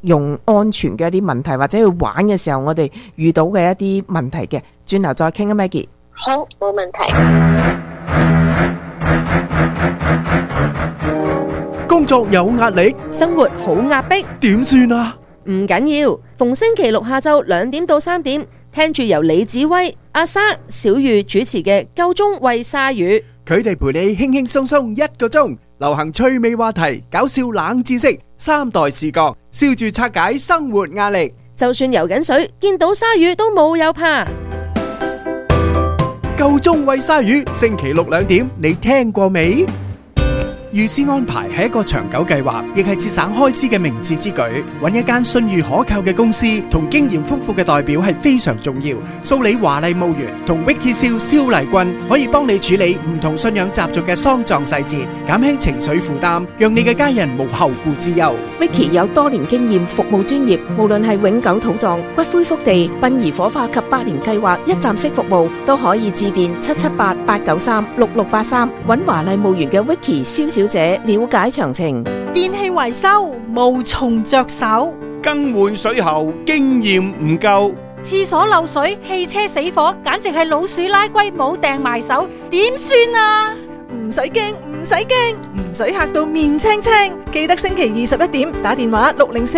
用安全嘅一啲問題，或者去玩嘅時候我哋遇到嘅一啲問題嘅，轉頭再傾啊 Maggie。 好，冇問題。 工作有壓力， 生活好壓迫， 點算啊？ 唔緊要，逢星期六下晝2點到3點，聽住由李子威、阿莎、小玉主持嘅夠鐘餵鯊魚， 佢哋陪你輕輕鬆鬆1個鐘，流行趣味話題、搞笑冷知識、3代視角，笑住拆解生活壓力。 就算游緊水，見到鯊魚都冇有怕。 夠鐘餵鯊魚，星期六2點，你聽過未？預先安排係一個長久計劃，亦係節省開支嘅明智之舉。揾一間信譽可靠嘅公司同經驗豐富嘅代表係非常重要。蘇里華麗墓園同 Vicky 蕭麗君可以幫你處理唔同信仰習俗嘅喪葬細節，減輕情緒負擔，讓你嘅家人無後顧之憂。 Vicky 有多年經驗，服務專業，無論係永久土葬、骨灰福地、殯儀火化及百年計劃一站式服務，都可以致電778-893-6683，揾華麗墓園嘅 Vicky 蕭小姐了解詳情。 電器維修無從着手， 更換水喉經驗唔夠， 廁所漏水、汽車死火，簡直係老鼠拉龜冇掟埋手，點算啊？唔使驚，唔使驚，唔使嚇到面青青。記得星期21點打電話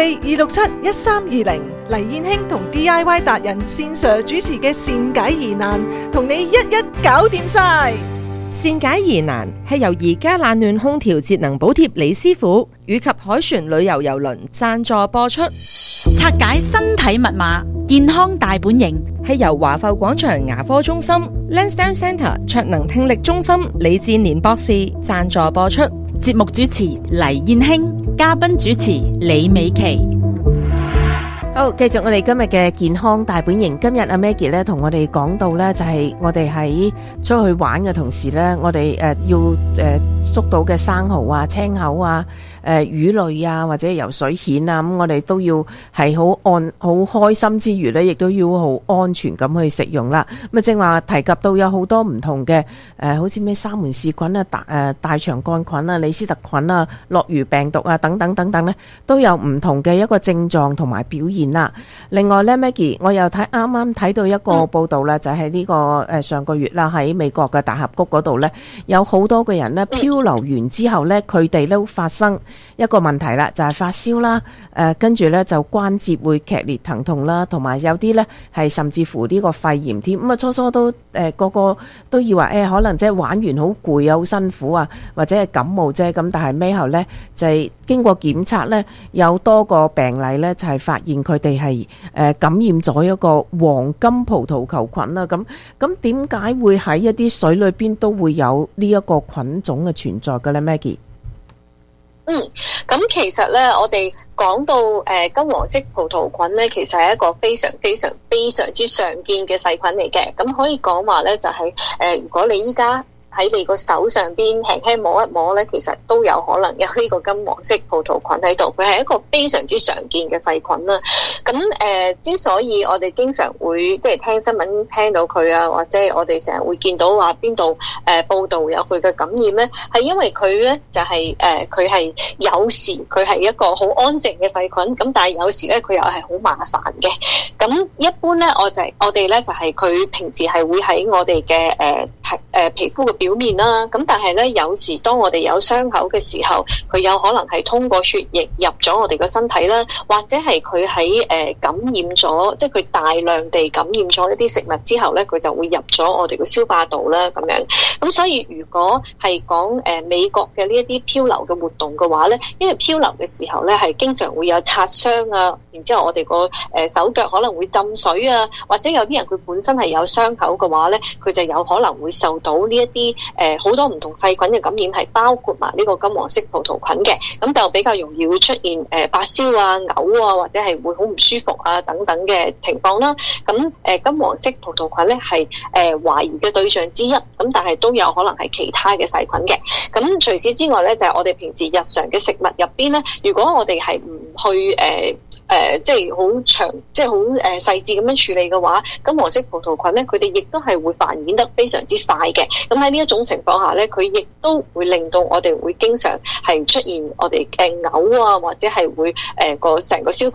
604-267-1320，黎燕卿同 DIY 達人線上主持嘅善解疑難，同你一一搞掂晒。 善解疑難係由而家冷暖空調節能補貼李師傅以及海船旅遊郵輪贊助播出。 拆解身體密碼，健康大本營係由華埠廣場牙科中心 Lansdowne Centre 卓能聽力中心李志年博士贊助播出。 節目主持黎燕卿，嘉賓主持李美琪。 好，繼續我哋今日嘅健康大本營。今日阿 Maggie 咧同我哋講到咧，就係我哋喺出去玩嘅同時咧，我哋要捉到嘅生蠔啊、青口啊、魚類啊或者游水蜆啊，咁我哋都要係好開心之餘咧，亦都要好安全咁去食用啦。咁啊，正話提及到有好多唔同嘅好似咩沙門氏菌啊、大腸桿菌啊、李斯特菌啊、諾如病毒啊等等等等咧，都有唔同嘅一個症狀同埋表現啦。另外咧 Maggie 我又啱啱睇到一個報道啦，就係呢個上個月啦，喺美國嘅大峽谷嗰度咧，有好多嘅人咧漂流完之後咧，佢哋都發生一個問題啦，就係發燒啦，跟住咧就關節會劇烈疼痛啦，同埋有啲咧係甚至乎呢個肺炎添。咁啊初初都個個都以為可能即係玩完好攰啊，好辛苦啊，或者係感冒啫。咁但係尾後咧就係經過檢測咧，有多個病例咧就係發現佢哋係感染咗一個黃金葡萄球菌啦。咁點解會喺一啲水裏邊都會有呢一個菌種嘅存在嘅咧 Maggie？ 咁其實咧，我哋講到金黃色葡萄菌咧，其實係一個非常之常見嘅細菌嚟嘅。咁可以講話咧，就係如果你依家喺你個手上邊輕輕摸一摸咧，其實都有可能有呢個金黃色葡萄菌喺度。佢係一個非常之常見嘅細菌啦。咁之所以我哋經常會即係聽新聞聽到佢啊，或者我哋成日會見到話邊度報道有佢嘅感染咧，係因為佢咧就係佢係有時佢係一個好安靜嘅細菌，咁但係有時咧佢又係好麻煩嘅。咁一般咧我哋咧就係佢平時係會喺我哋嘅皮膚嘅表面啦，咁但係咧有時當我哋有傷口嘅時候，佢有可能係通過血液入咗我哋個身體啦，或者係佢喺感染咗，即係佢大量地感染咗一啲食物之後咧，佢就會入咗我哋個消化道啦咁樣。咁所以如果係講美國嘅呢一啲漂流嘅活動嘅話咧，因為漂流嘅時候咧係經常會有擦傷啊，然之後我哋個手腳可能會浸水啊，或者有啲人佢本身係有傷口嘅話咧，佢就有可能會受到呢一啲好多唔同細菌嘅感染，係包括埋呢個金黃色葡萄菌嘅，咁就比較容易會出現發燒啊、嘔啊，或者係會好唔舒服啊等等嘅情況啦。咁金黃色葡萄菌咧係懷疑嘅對象之一，咁但係都有可能係其他嘅細菌嘅。咁除此之外咧，就係我哋平時日常嘅食物入邊咧，如果我哋係唔去即係好長，即係好細緻咁樣處理嘅話，金黃色葡萄菌咧，佢哋亦都係會繁衍得非常之快嘅。咁喺呢一種情況下咧，佢亦都會令到我哋會經常係出現我哋嘔啊，或者係會個成個消